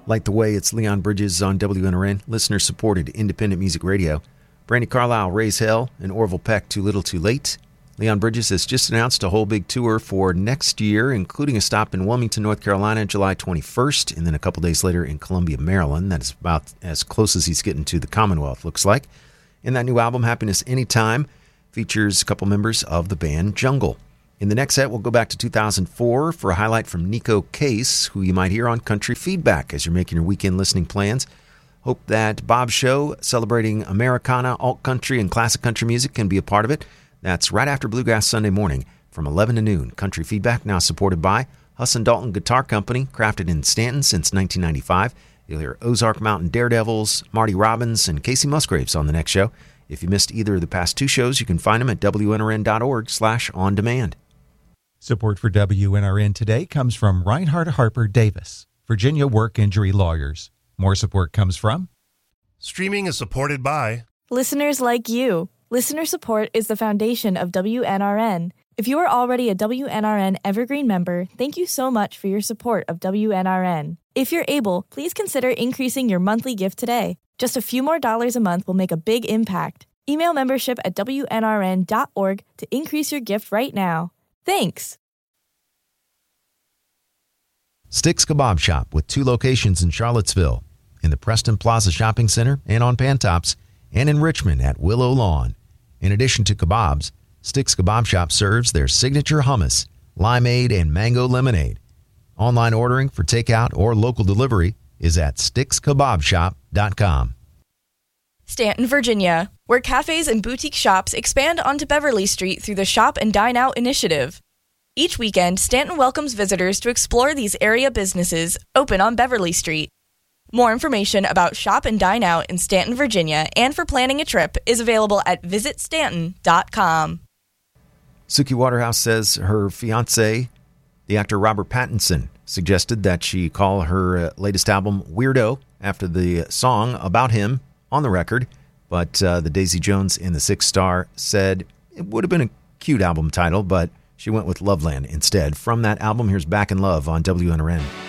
Light the Way, it's Leon Bridges on WNRN, listener-supported independent music radio. Brandi Carlile, Raise Hell, and Orville Peck, Too Little Too Late. Leon Bridges has just announced a whole big tour for next year, including a stop in Wilmington, North Carolina, July 21st, and then a couple days later in Columbia, Maryland. That is about as close as he's getting to the Commonwealth, looks like. And that new album, Happiness Anytime, features a couple members of the band Jungle. In the next set, we'll go back to 2004 for a highlight from Nico Case, who you might hear on Country Feedback as you're making your weekend listening plans. Hope that Bob's show, celebrating Americana, alt country, and classic country music, can be a part of it. That's right after Bluegrass Sunday morning from 11 to noon. Country Feedback, now supported by Huss & Dalton Guitar Company, crafted in Stanton since 1995. You'll hear Ozark Mountain Daredevils, Marty Robbins, and Casey Musgraves on the next show. If you missed either of the past two shows, you can find them at WNRN.org/on-demand. Support for WNRN today comes from Reinhard Harper Davis, Virginia Work Injury Lawyers. More support comes from Streaming is supported by listeners like you. Listener support is the foundation of WNRN. If you are already a WNRN Evergreen member, thank you so much for your support of WNRN. If you're able, please consider increasing your monthly gift today. Just a few more dollars a month will make a big impact. Email membership at WNRN.org to increase your gift right now. Thanks. Sticks Kebab Shop with 2 locations in Charlottesville, in the Preston Plaza Shopping Center and on Pantops, and in Richmond at Willow Lawn. In addition to kebabs, Sticks Kebab Shop serves their signature hummus, limeade, and mango lemonade. Online ordering for takeout or local delivery is at stickskebabshop.com. Stanton, Virginia, where cafes and boutique shops expand onto Beverly Street through the Shop and Dine Out initiative. Each weekend, Stanton welcomes visitors to explore these area businesses open on Beverly Street. More information about Shop and Dine Out in Stanton, Virginia, and for planning a trip is available at visitstanton.com. Suki Waterhouse says her fiancé, the actor Robert Pattinson, suggested that she call her latest album Weirdo after the song about him on the record, but the Daisy Jones and the Six Star said it would have been a cute album title, but she went with Loveland instead. From that album, here's Back in Love on WNRN.